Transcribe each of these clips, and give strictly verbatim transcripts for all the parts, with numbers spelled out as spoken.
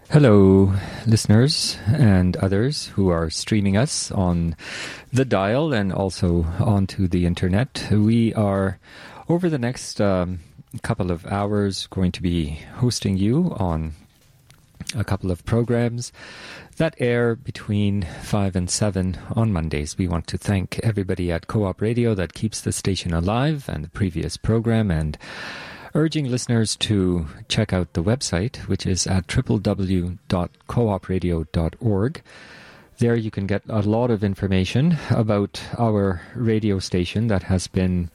Hello, listeners and others who are streaming us on the dial and also onto the internet. We are, over the next um, couple of hours, going to be hosting you on a couple of programs that air between five and seven on Mondays. We want to thank everybody at Co-op Radio that keeps the station alive and the previous program, and urging listeners to check out the website, which is at w w w dot co op radio dot org. There you can get a lot of information about our radio station that has been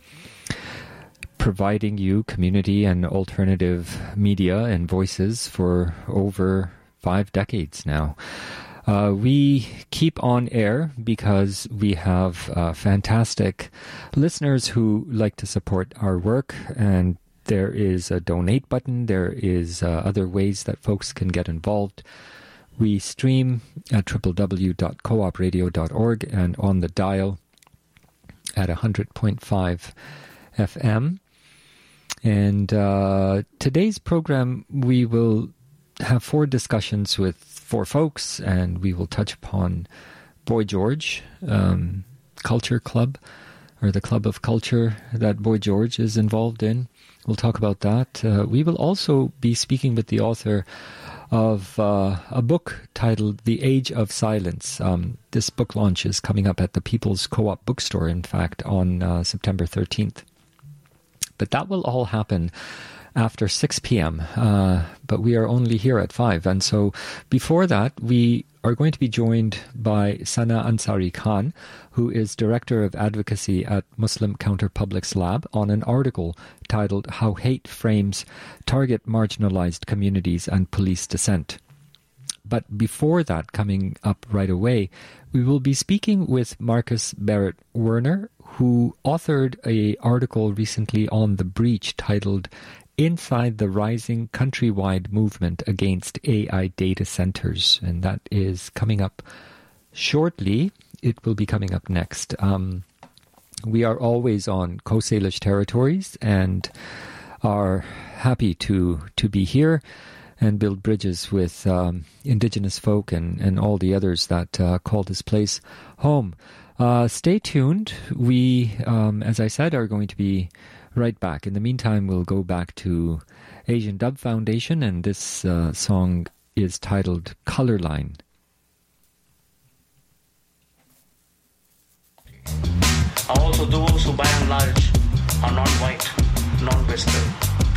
providing you community and alternative media and voices for over five decades now. Uh, we keep on air because we have uh, fantastic listeners who like to support our work, and there is a donate button. There is uh, other ways that folks can get involved. We stream at w w w dot co op radio dot org and on the dial at one hundred point five F M. And uh, today's program, we will have four discussions with four folks, and we will touch upon Boy George um, Culture Club, or the Club of Culture that Boy George is involved in. We'll talk about that. Uh, we will also be speaking with the author of uh, a book titled The Age of Silence. Um, this book launch is coming up at the People's Co-op Bookstore, in fact, on uh, September thirteenth. But that will all happen after six p.m., uh, but we are only here at five. And so before that, we are going to be joined by Sana Ansari Khan, who is Director of Advocacy at Muslim Counterpublics Lab, on an article titled How Hate Frames Target Marginalized Communities and Police Dissent. But before that, coming up right away, we will be speaking with Marcus Barrett Werner, who authored an article recently on The Breach titled Inside the Rising Countrywide Movement Against A I Data Centers. And that is coming up shortly. It will be coming up next. Um, we are always on Coast Salish territories and are happy to, to be here and build bridges with um, Indigenous folk and, and all the others that uh, call this place home. Uh, stay tuned. We, um, as I said, are going to be right back. In the meantime, we'll go back to Asian Dub Foundation, and this uh, song is titled Colorline. Also those who by and large are non-white, non-Western.